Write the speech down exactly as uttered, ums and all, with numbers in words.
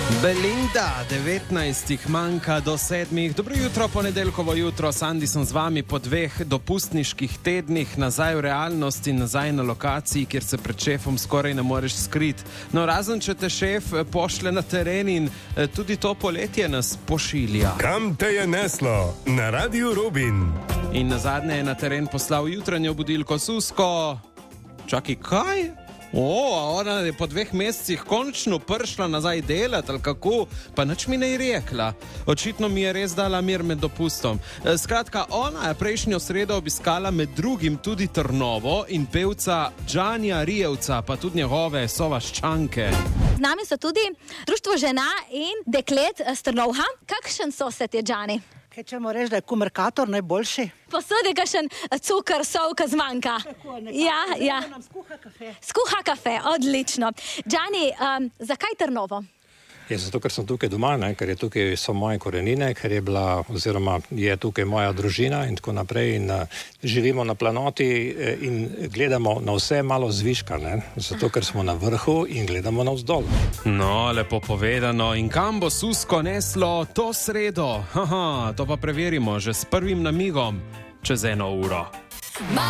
Belinda, devetnajstih manjka do sedmih. Dobro jutro, ponedeljkovo jutro. Sandi sem z vami po dveh dopustniških tednih nazaj v realnosti, nazaj na lokaciji, kjer se pred šefom skoraj ne moreš skriti. No, razen če te šef pošle na teren in tudi to poletje nas pošilja. Kam te je neslo? Na Radiu Rubin. In nazadnje je na teren poslal jutranjo budilko Susko. Čakaj, kaj? O, ona je po dveh mesecih končno prišla nazaj delati, ali kako? Pa nič mi ne je rekla. Očitno mi je res dala mir med dopustom. Skratka, ona je prejšnjo sredo obiskala med drugim tudi Trnovo in pevca Džanija Rijevca, pa tudi njegove sovaščanke. Z nami so tudi društvo žena in deklet z Trnovha. Kakšen so se te Džani? Kaj ćemo reći da je komerkator najboljši? Posodi kakšen cukor, sol, ko zmanjka. Ja, ja. Nam skuha kafe. Skuha kafe, odlično. Džani, um, zakaj Trnovo? Je zato, ker sem tukaj doma, ne? Ker je tukaj so moje korenine, ker je bila oziroma je tukaj moja družina in tako naprej in uh, živimo na planoti in gledamo na vse malo zviška, ne? Zato, ker smo na vrhu in gledamo navzdol. No, lepo povedano. In kam bo Susko neslo to sredo? Haha, to pa preverimo že s prvim namigom čez eno uro.